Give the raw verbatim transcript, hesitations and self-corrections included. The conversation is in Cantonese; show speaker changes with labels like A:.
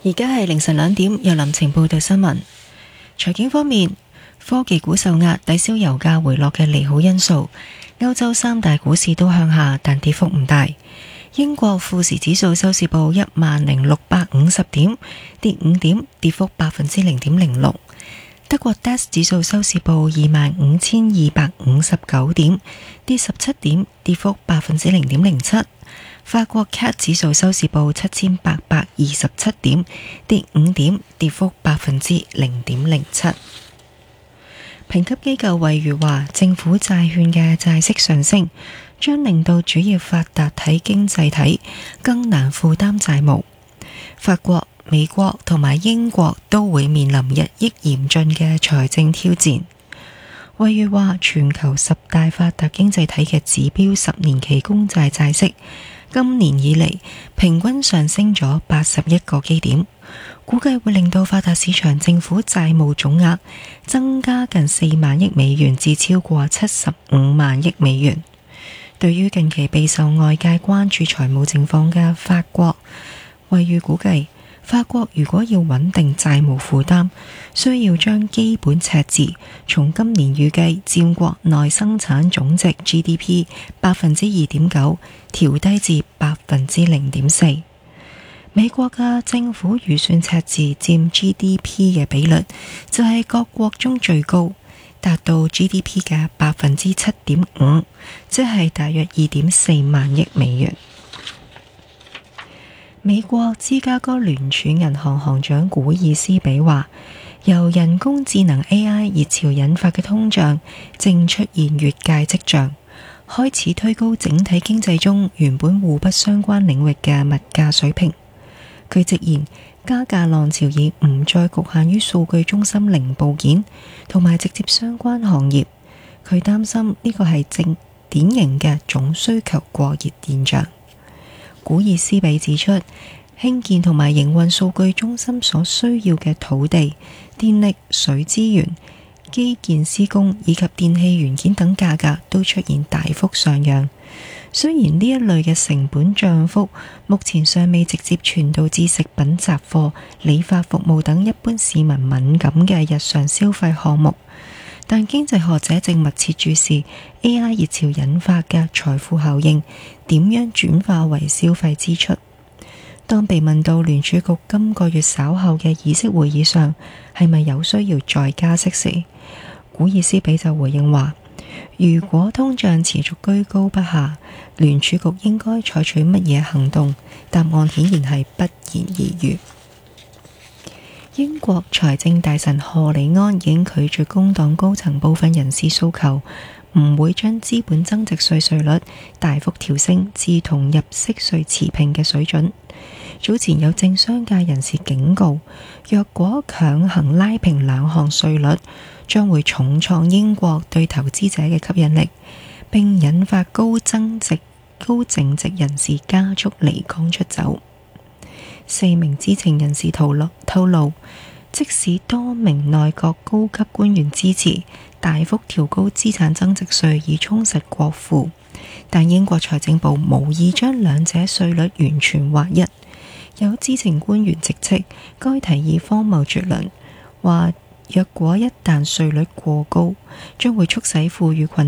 A: 而家係凌晨兩點，由林晴報道新聞。財經方面，科技股受壓，抵消油價回落嘅利好因素。歐洲三大股市都向下，但跌幅唔大。英國富時指數收市報一萬零六百五十點，跌五點，跌幅百分之零點零六。德國 D A X 指數收市報二萬五千二百五十九點，跌十七點，跌幅百分之零點零七。法國 C A C 指數收市報七千八百二十七點，跌五點，跌幅百分之零點零七。評級機構惠譽話，政府債券嘅債息上升，將令到主要發達體經濟體更難負擔債務。法國、美國同埋英國都會面臨日益嚴峻嘅財政挑戰。惠譽話，全球十大發達經濟體嘅指標十年期公債債息今年以嚟平均上升咗八十一個基點，估計會令到發達市場政府債務總額增加近四萬億美元至超過七十五萬億美元。對於近期備受外界關注財務情況嘅法國，惠譽估計法國如果要穩定債務負擔，需要將基本赤字從今年預計佔國內生產總值 G D P 百分之二點九調低至百分之零點四。美國嘅政府預算赤字佔 G D P 嘅比率就係各國中最高，達到 G D P 嘅百分之七點五，即係大約二點四萬億美元。美國芝加哥聯儲銀行行長古爾斯比話，由人工智能 A I 熱潮引發嘅通脹正出現越界跡象，開始推高整體經濟中原本互不相關領域嘅物價水平。佢直言，加價浪潮已唔再局限於數據中心零部件同埋直接相關行業。佢擔心呢個係正典型嘅總需求過熱現象。古爾斯比指出，興建同埋營運數據中心所需要嘅土地、電力、水資源、基建施工以及電器元件等價格都出現大幅上揚。雖然呢一類嘅成本漲幅目前尚未直接傳導至食品雜貨、理髮服務等一般市民敏感嘅日常消費項目，但經濟學者正密切注視 A I 熱潮引發嘅財富效應點樣轉化為消費支出。當被問到聯儲局今個月稍後嘅議息會議上係咪有需要再加息時，古爾斯比就回應話，如果通脹持續居高不下，聯儲局應該採取乜嘢行動？答案顯然係不言而喻。英國財政大臣賀里安已經拒絕工黨高層部分人士訴求，唔會將資本增值稅稅率大幅調升至同入息稅持平嘅水準。早前有政商界人士警告，若果強行拉平兩項稅率，將會重創英國對投資者嘅吸引力，並引發高增值、高淨值人士加速離港出走。四名知情人士透露，透露即使多名內閣高級官員支持大幅調高資產增值稅以充實國庫，但英國財政部無意將兩者稅率完全劃一。有知情官員直斥該提議荒謬絕倫，話若果一旦稅率過高，將會促使富裕群